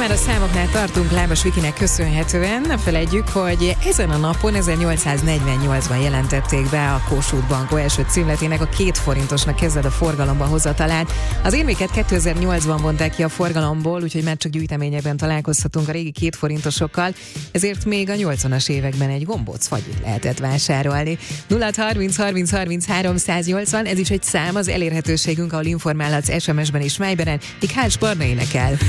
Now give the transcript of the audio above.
már a számoknál tartunk Lábas Vikinek köszönhetően. Ne felejtjük, hogy ezen a napon 1848-ban jelentették be a Kossuth Bankó első címletének a 2 forintosnak kezdett a forgalomba hozatalát. Az érméket 2008-ban vonták ki a forgalomból, úgyhogy már csak gyűjteményekben találkozhatunk a régi 2 forintosokkal, ezért még a 80-as években egy gombóc fagyit lehetett vásárolni. 0630 30 33 180, ez is egy szám, az elérhetőségünk, ahol informálhatsz SMS-ben és Viberen, míg Hárs Barna énekel.